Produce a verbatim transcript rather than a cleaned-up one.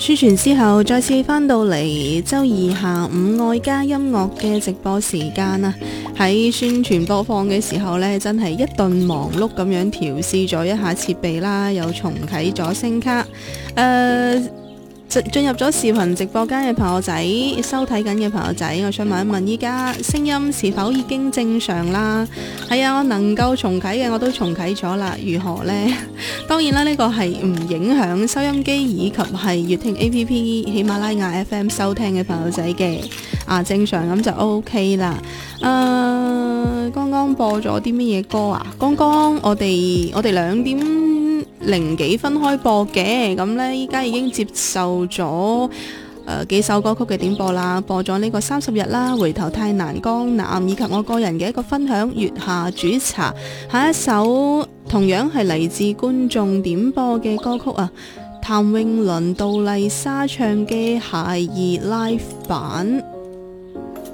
宣傳之後，再次翻到嚟周二下午愛家音樂嘅直播時間啊！喺宣傳播放嘅時候呢，真係一頓忙碌咁樣調試咗一下設備啦，又重啟咗聲卡，誒、呃。進入咗視頻直播間嘅朋友仔，收睇緊嘅朋友仔，我想問一問，依家聲音是否已經正常啦？係啊，我能夠重啟嘅我都重啟咗啦，如何呢？當然啦，呢、這個係唔影響收音機以及係粵聽 A P P、喜馬拉雅 F M 收聽嘅朋友仔嘅，啊正常咁就 OK 啦。誒、呃，剛剛播咗啲乜嘢歌啊？剛剛我哋我哋兩點零幾分開播嘅，咁呢依家已經接受咗誒、呃、幾首歌曲嘅點播啦，播咗呢個三十日啦，回頭太難江南，以及我個人嘅一個分享月下煮茶。下一首同樣係嚟自觀眾點播嘅歌曲啊，譚詠麟、杜麗莎唱嘅孩兒 live 版。